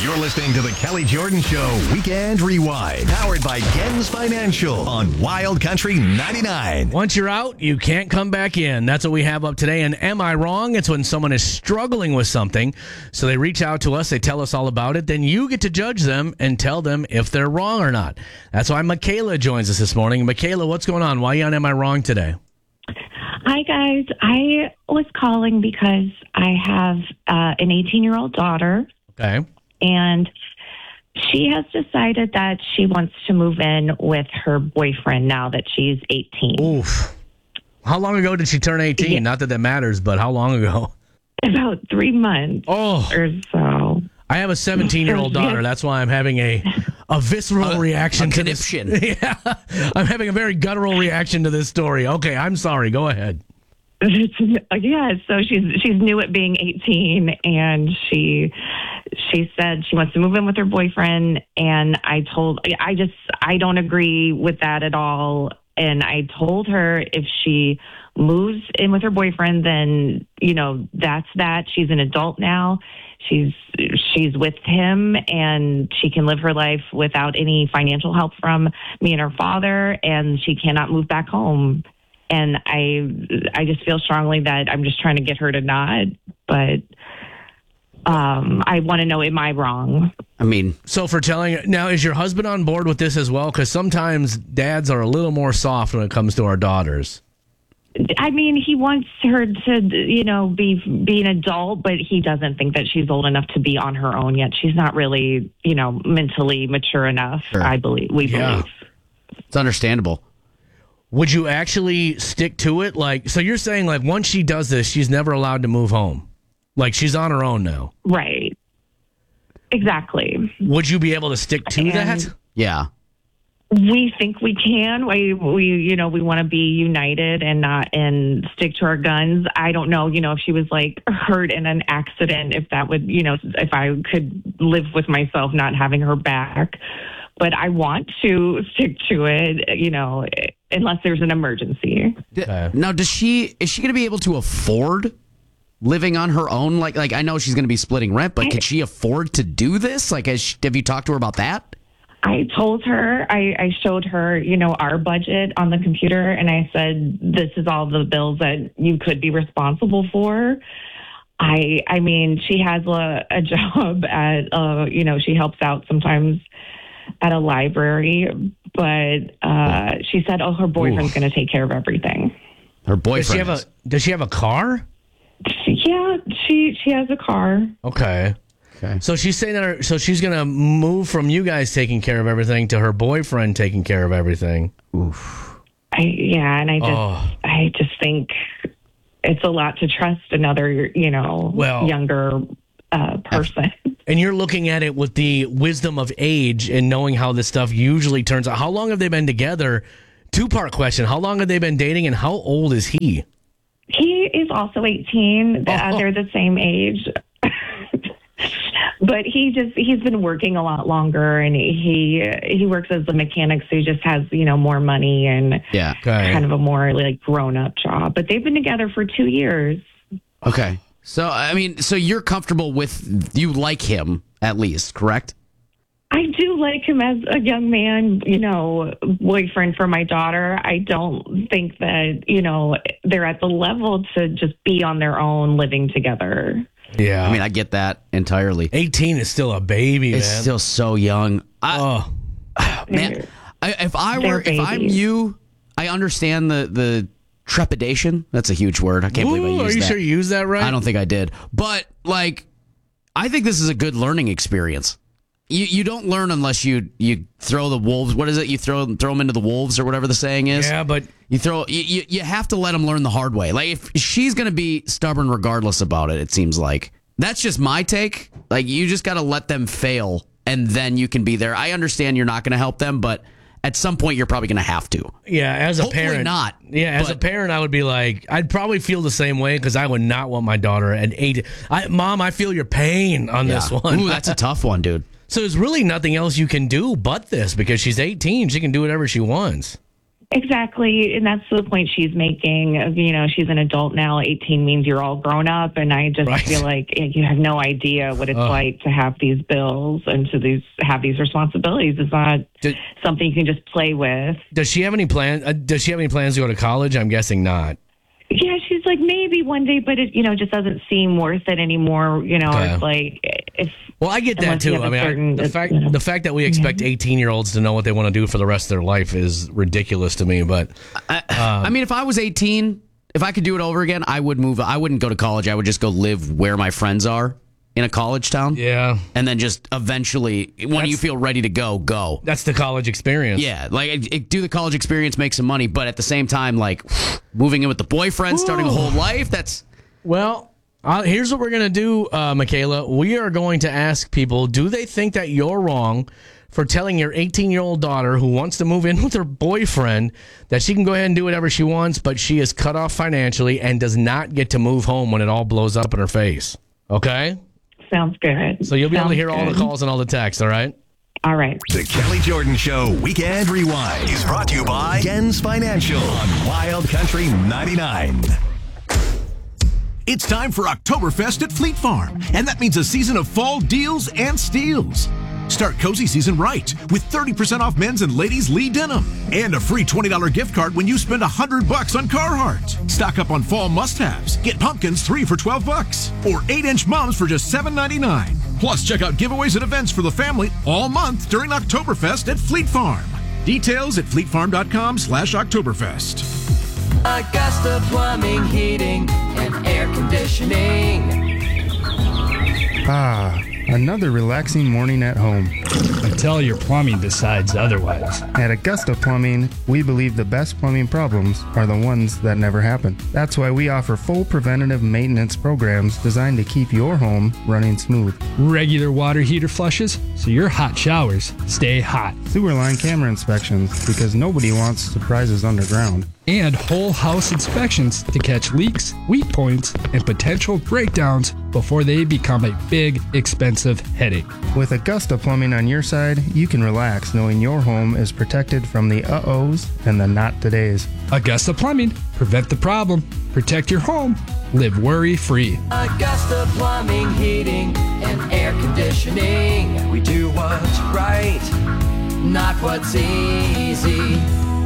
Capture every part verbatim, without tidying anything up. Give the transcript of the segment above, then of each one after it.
You're listening to the Kelly Jordan Show Weekend Rewind, powered by Gens Financial on Wild Country ninety-nine. Once you're out, you can't come back in. That's what we have up today. And am I wrong? It's when someone is struggling with something. So they reach out to us, they tell us all about it. Then you get to judge them and tell them if they're wrong or not. That's why Michaela joins us this morning. Michaela, what's going on? Why are you on Am I Wrong today? Hi, guys. I was calling because I have uh, an eighteen-year-old daughter. Okay. And she has decided that she wants to move in with her boyfriend now that she's eighteen. Oof. How long ago did she turn eighteen? Yeah. Not that that matters, but how long ago? About three months oh. or so. I have a seventeen-year-old daughter. That's why I'm having a, a visceral a, reaction a to this. Yeah, I'm having a very guttural reaction to this story. Okay, I'm sorry. Go ahead. Yeah, so she's she's new at being eighteen, and she she said she wants to move in with her boyfriend. And I told I just I don't agree with that at all. And I told her if she moves in with her boyfriend, then you know that's that. She's an adult now. She's she's with him, and she can live her life without any financial help from me and her father. And she cannot move back home. And I I just feel strongly that I'm just trying to get her to nod, but um, I want to know, am I wrong? I mean, so for telling now, is your husband on board with this as well? Because sometimes dads are a little more soft when it comes to our daughters. I mean, he wants her to, you know, be be an adult, but he doesn't think that she's old enough to be on her own yet. She's not really, you know, mentally mature enough. Sure. I believe we yeah. believe it's understandable. Would you actually stick to it? Like, so you're saying like once she does this, she's never allowed to move home. Like she's on her own now. Right. Exactly. Would you be able to stick to and that? Yeah. We think we can. We, we you know, we want to be united and not and stick to our guns. I don't know, you know, if she was like hurt in an accident, if that would, you know, if I could live with myself not having her back. But I want to stick to it, you know, unless there's an emergency. Okay. Now, does she is she going to be able to afford living on her own? Like, like I know she's going to be splitting rent, but I, can she afford to do this? Like, has she, have you talked to her about that? I told her, I, I showed her, you know, our budget on the computer, and I said, this is all the bills that you could be responsible for. I, I mean, she has a, a job at, uh, you know, she helps out sometimes at a library, but uh, she said, oh, her boyfriend's going to take care of everything. Her boyfriend. Does she have a, does she have a car? She, yeah, she she has a car. Okay. Okay. So she's saying that her, so she's going to move from you guys taking care of everything to her boyfriend taking care of everything. Oof. I, yeah, and I just oh. I just think it's a lot to trust another, you know, well, younger uh, person. And you're looking at it with the wisdom of age and knowing how this stuff usually turns out. How long have they been together? Two-part question. How long have they been dating, and how old is he? He is also eighteen. Oh. Uh, they're the same age. But he just, he's been working a lot longer, and he he works as a mechanic, so he just has, you know, more money and yeah. okay. kind of a more, like, grown-up job. But they've been together for two years. Okay. So, I mean, so you're comfortable with, you like him, at least, correct? I do like him as a young man, you know, boyfriend for my daughter. I don't think that, you know, they're at the level to just be on their own living together. Yeah. I mean, I get that entirely. eighteen is still a baby, it's man. It's still so young. I, oh. Man, I, if I were, if I'm you, I understand the, the trepidation. That's a huge word. I can't Ooh, believe I used that. Are you that. sure you used that right? I don't think I did. But, like, I think this is a good learning experience. You you don't learn unless you, you throw the wolves. What is it? You throw throw them into the wolves or whatever the saying is. Yeah, but you throw you you, you have to let them learn the hard way. Like if she's going to be stubborn regardless about it, it seems like that's just my take. Like you just got to let them fail, and then you can be there. I understand you're not going to help them, but at some point you're probably going to have to. Yeah, as a Hopefully parent, not. Yeah, as but, a parent, I would be like, I'd probably feel the same way because I would not want my daughter at eight. I, Mom, I feel your pain on yeah. this one. Ooh, that's a tough one, dude. So there's really nothing else you can do but this because she's eighteen. She can do whatever she wants. Exactly, and that's the point she's making. You know, she's an adult now. eighteen means you're all grown up, and I just Right. feel like you have no idea what it's Ugh. like to have these bills and to these have these responsibilities. It's not Did- something you can just play with. Does she have any plan? Uh, does she have any plans to go to college? I'm guessing not. Yeah, she's like maybe one day, but it you know just doesn't seem worth it anymore. You know, Okay. it's like if Well, I get that unless you too. have I a mean, I, certain- the fact you know. the fact that we expect eighteen year olds to know what they want to do for the rest of their life is ridiculous to me. But I, I mean, if I was eighteen, if I could do it over again, I would move. I wouldn't go to college. I would just go live where my friends are in a college town. yeah, And then just eventually, when That's- you feel ready to go, go. that's the college experience. Yeah, like it, it- do the college experience, make some money, but at the same time, like moving in with the boyfriend, starting a whole life. That's Well, uh, here's what we're going to do, uh, Michaela. We are going to ask people, do they think that you're wrong for telling your eighteen-year-old daughter who wants to move in with her boyfriend that she can go ahead and do whatever she wants, but she is cut off financially and does not get to move home when it all blows up in her face? Okay? sounds good. So you'll be able to Sounds hear all the good. calls and all the texts, all right? All right. The Kelly Jordan Show Weekend Rewind is brought to you by Gens Financial on Wild Country ninety-nine. It's time for Oktoberfest at Fleet Farm, and that means a season of fall deals and steals. Start cozy season right with thirty percent off men's and ladies' Lee denim and a free twenty dollars gift card when you spend one hundred bucks on Carhartt. Stock up on fall must-haves. Get pumpkins three for twelve bucks or eight inch mums for just seven ninety-nine. Plus, check out giveaways and events for the family all month during Oktoberfest at Fleet Farm. Details at fleetfarm.com slash Oktoberfest. Augusta Plumbing, Heating, and Air Conditioning. Ah, another relaxing morning at home. Until your plumbing decides otherwise. At Augusta Plumbing, we believe the best plumbing problems are the ones that never happen. That's why we offer full preventative maintenance programs designed to keep your home running smooth. Regular water heater flushes, so your hot showers stay hot. Sewer line camera inspections, because nobody wants surprises underground. And whole house inspections to catch leaks, weak points, and potential breakdowns before they become a big, expensive headache. With Augusta Plumbing on your side, you can relax knowing your home is protected from the uh-ohs and the not-todays. Augusta Plumbing, prevent the problem, protect your home, live worry-free. Augusta Plumbing, Heating, and Air Conditioning. We do what's right, not what's easy.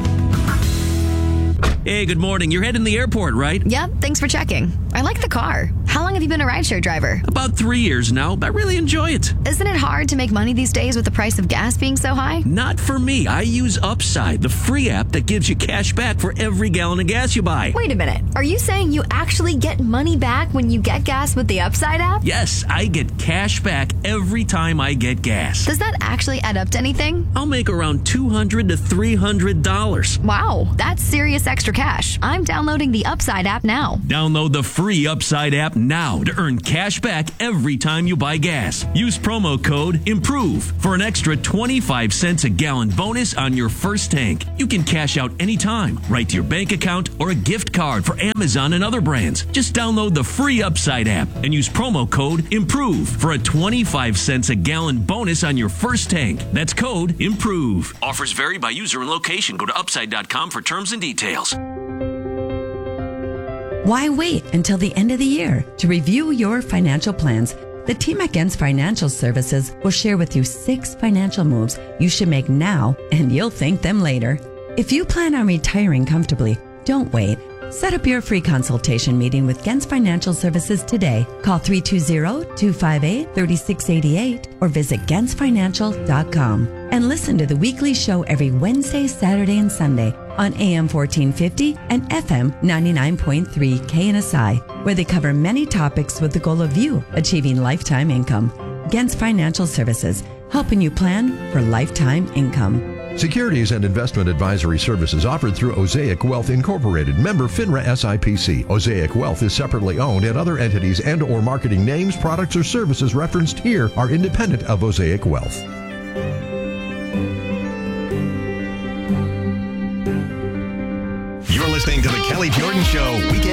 Hey, good morning. You're heading to the airport, right? Yep, thanks for checking. I like the car. How long have you been a rideshare driver? About three years now. I really enjoy it. Isn't it hard to make money these days with the price of gas being so high? Not for me. I use Upside, the free app that gives you cash back for every gallon of gas you buy. Wait a minute. Are you saying you actually get money back when you get gas with the Upside app? Yes, I get cash back every time I get gas. Does that actually add up to anything? I'll make around two hundred to three hundred dollars. Wow, that's serious extra cash. I'm downloading the Upside app now. Download the free Upside app now to earn cash back every time you buy gas. Use promo code IMPROVE for an extra twenty-five cents a gallon bonus on your first tank. You can cash out anytime, right to your bank account or a gift card for Amazon and other brands. Just download the free Upside app and use promo code IMPROVE for a twenty-five cents a gallon bonus on your first tank. That's code IMPROVE. Offers vary by user and location. Go to upside dot com for terms and details. Why wait until the end of the year to review your financial plans? The team at Gens Financial Services will share with you six financial moves you should make now, and you'll thank them later. If you plan on retiring comfortably, don't wait. Set up your free consultation meeting with Gens Financial Services today. Call three two zero, two five eight, three six eight eight or visit gens financial dot com. And listen to the weekly show every Wednesday, Saturday, and Sunday on A M fourteen fifty and F M ninety-nine point three K N S I, where they cover many topics with the goal of you achieving lifetime income. Gens Financial Services, helping you plan for lifetime income. Securities and investment advisory services offered through Osaic Wealth Incorporated, member FINRA S I P C. Osaic Wealth is separately owned, and other entities and or marketing names, products, or services referenced here are independent of Osaic Wealth. You're listening to the Kelly Jordan Show Weekend